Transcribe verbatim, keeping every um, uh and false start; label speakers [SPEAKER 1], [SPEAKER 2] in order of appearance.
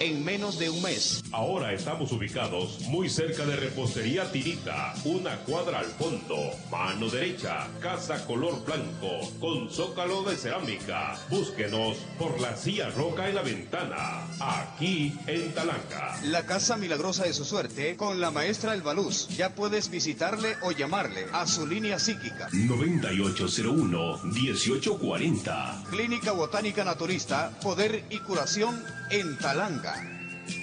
[SPEAKER 1] en menos de un mes.
[SPEAKER 2] Ahora estamos ubicados muy cerca de Repostería Tirita, una cuadra al fondo, mano derecha, casa color blanco, con zócalo de cerámica. Búsquenos por la silla roca en la ventana, aquí en Talanga.
[SPEAKER 1] La casa milagrosa de su suerte con la maestra Elbaluz. Ya puedes visitarle o llamarle a su línea psíquica.
[SPEAKER 2] noventa y ocho cero uno, dieciocho cuarenta.
[SPEAKER 1] Clínica Botánica Naturista, Poder y Curación en Talanga.